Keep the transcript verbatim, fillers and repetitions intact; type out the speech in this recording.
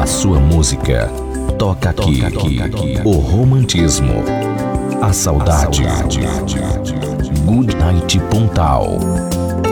A sua música toca aqui, o romantismo, a saudade. Good Night Pontal.